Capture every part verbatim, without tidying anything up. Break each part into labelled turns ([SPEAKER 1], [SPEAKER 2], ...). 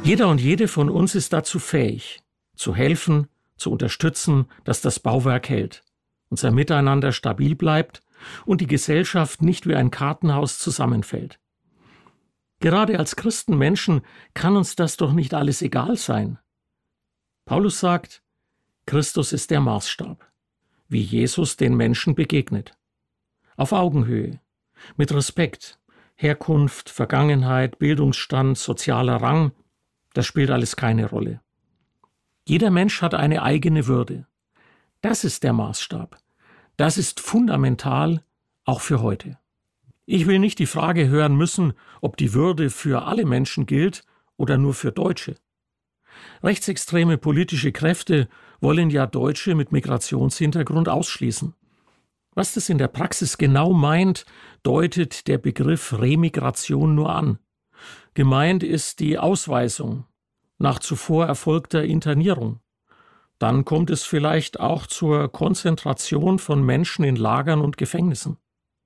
[SPEAKER 1] Jeder und jede von uns ist dazu fähig, zu helfen, zu unterstützen, dass das Bauwerk hält, unser Miteinander stabil bleibt und die Gesellschaft nicht wie ein Kartenhaus zusammenfällt. Gerade als Christenmenschen kann uns das doch nicht alles egal sein. Paulus sagt, Christus ist der Maßstab, wie Jesus den Menschen begegnet. Auf Augenhöhe, mit Respekt, Herkunft, Vergangenheit, Bildungsstand, sozialer Rang, das spielt alles keine Rolle. Jeder Mensch hat eine eigene Würde. Das ist der Maßstab. Das ist fundamental, auch für heute. Ich will nicht die Frage hören müssen, ob die Würde für alle Menschen gilt oder nur für Deutsche. Rechtsextreme politische Kräfte wollen ja Deutsche mit Migrationshintergrund ausschließen. Was das in der Praxis genau meint, deutet der Begriff Remigration nur an. Gemeint ist die Ausweisung nach zuvor erfolgter Internierung. Dann kommt es vielleicht auch zur Konzentration von Menschen in Lagern und Gefängnissen.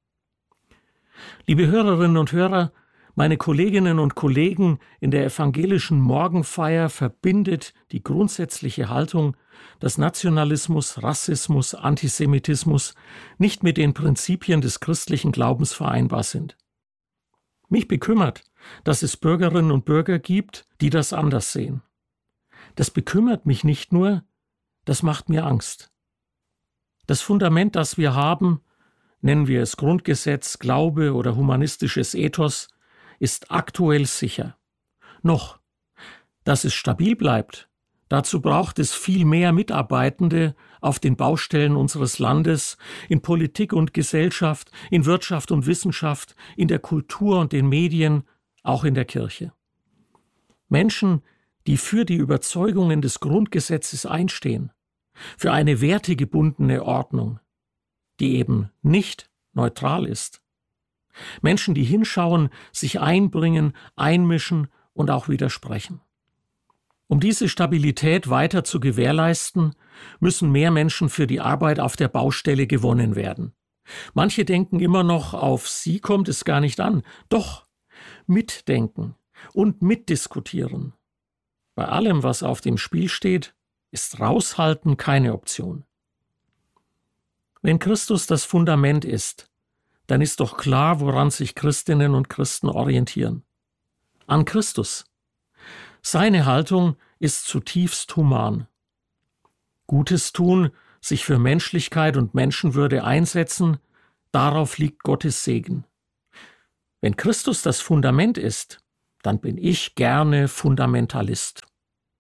[SPEAKER 1] Liebe Hörerinnen und Hörer, meine Kolleginnen und Kollegen in der evangelischen Morgenfeier verbindet die grundsätzliche Haltung, dass Nationalismus, Rassismus, Antisemitismus nicht mit den Prinzipien des christlichen Glaubens vereinbar sind. Mich bekümmert, dass es Bürgerinnen und Bürger gibt, die das anders sehen. Das bekümmert mich nicht nur, das macht mir Angst. Das Fundament, das wir haben, nennen wir es Grundgesetz, Glaube oder humanistisches Ethos, ist aktuell sicher. Noch, dass es stabil bleibt, dazu braucht es viel mehr Mitarbeitende auf den Baustellen unseres Landes, in Politik und Gesellschaft, in Wirtschaft und Wissenschaft, in der Kultur und den Medien, auch in der Kirche. Menschen, die für die Überzeugungen des Grundgesetzes einstehen, für eine wertegebundene Ordnung, die eben nicht neutral ist. Menschen, die hinschauen, sich einbringen, einmischen und auch widersprechen. Um diese Stabilität weiter zu gewährleisten, müssen mehr Menschen für die Arbeit auf der Baustelle gewonnen werden. Manche denken immer noch, auf sie kommt es gar nicht an. Doch, mitdenken und mitdiskutieren. Bei allem, was auf dem Spiel steht, ist Raushalten keine Option. Wenn Christus das Fundament ist, dann ist doch klar, woran sich Christinnen und Christen orientieren. An Christus. Seine Haltung ist zutiefst human. Gutes tun, sich für Menschlichkeit und Menschenwürde einsetzen, darauf liegt Gottes Segen. Wenn Christus das Fundament ist, dann bin ich gerne Fundamentalist.